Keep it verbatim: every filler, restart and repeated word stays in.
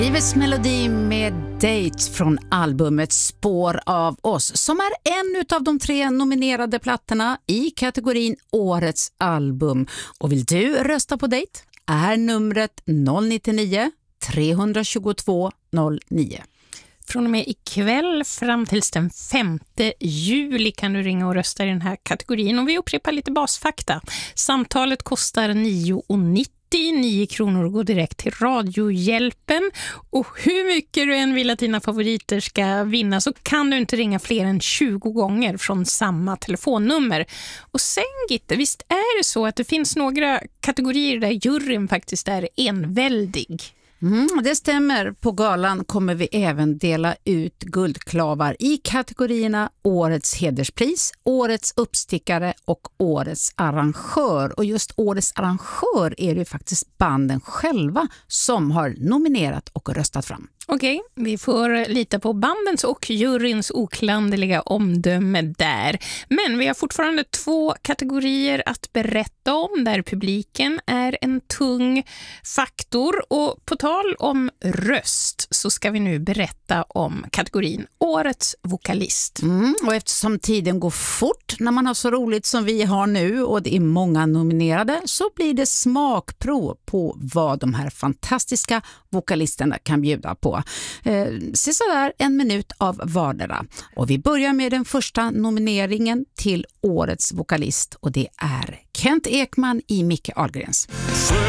Livets melodi med Date från albumet Spår av oss, som är en av de tre nominerade plattorna i kategorin Årets album. Och vill du rösta på Date är numret noll nio tre två två noll nio. Från och med ikväll fram till den femte juli kan du ringa och rösta i den här kategorin. Och vi upprepar lite basfakta. Samtalet kostar nio nittio. nio kronor och går direkt till Radiohjälpen. Och hur mycket du än vill att dina favoriter ska vinna så kan du inte ringa fler än tjugo gånger från samma telefonnummer. Och sen Gitte, visst är det så att det finns några kategorier där juryn faktiskt är enväldig? Mm, det stämmer. På galan kommer vi även dela ut guldklavar i kategorierna Årets hederspris, Årets uppstickare och Årets arrangör. Och just Årets arrangör är det faktiskt banden själva som har nominerat och röstat fram. Okej, vi får lita på bandens och juryns oklanderliga omdöme där. Men vi har fortfarande två kategorier att berätta om där publiken är en tung faktor. Och på tal om röst så ska vi nu berätta om kategorin Årets vokalist. Mm, och eftersom tiden går fort när man har så roligt som vi har nu och det är många nominerade, så blir det smakprov på vad de här fantastiska vokalisterna kan bjuda på. Eh, se så där en minut av vardera. Och vi börjar med den första nomineringen till Årets vokalist, och det är Kent Ekman i Micke Ahlgrens.